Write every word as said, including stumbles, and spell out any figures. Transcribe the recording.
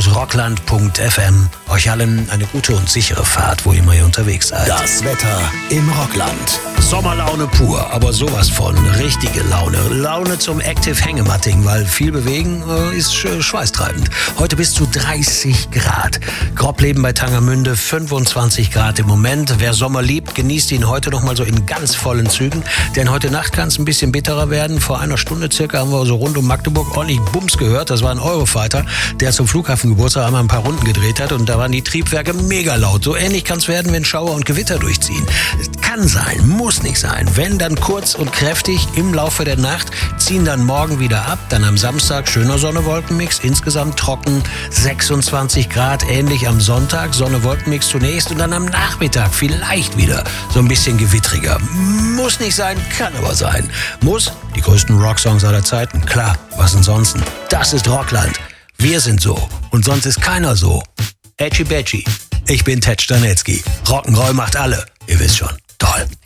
rockland punkt f m. Euch allen eine gute und sichere Fahrt, wo immer ihr unterwegs seid. Das Wetter im Rockland. Sommerlaune pur, aber sowas von richtige Laune. Laune zum Active Hängematting, weil viel bewegen äh, ist sch- schweißtreibend. Heute bis zu dreißig Grad. Grobbleben bei Tangermünde, fünfundzwanzig Grad im Moment. Wer Sommer liebt, genießt ihn heute noch mal so in ganz vollen Zügen. Denn heute Nacht kann es ein bisschen bitterer werden. Vor einer Stunde circa haben wir so rund um Magdeburg ordentlich Bums gehört. Das war ein Eurofighter, der zum Flughafengeburtstag einmal ein paar Runden gedreht hat. Und da waren die Triebwerke mega laut. So ähnlich kann es werden, wenn Schauer und Gewitter durchziehen. Kann sein, muss nicht sein. Wenn, dann kurz und kräftig im Laufe der Nacht, ziehen dann morgen wieder ab. Dann am Samstag schöner Sonne-Wolkenmix, insgesamt trocken, sechsundzwanzig Grad, ähnlich am Sonntag. Sonne-Wolkenmix zunächst und dann am Nachmittag vielleicht wieder so ein bisschen gewittriger. Muss nicht sein, kann aber sein. Muss, die größten Rocksongs aller Zeiten, klar, was ansonsten. Das ist Rockland. Wir sind so und sonst ist keiner so. Edgy Badgy. Ich bin Ted Stanetzky. Rock'n'Roll macht alle. Ihr wisst schon. Toll.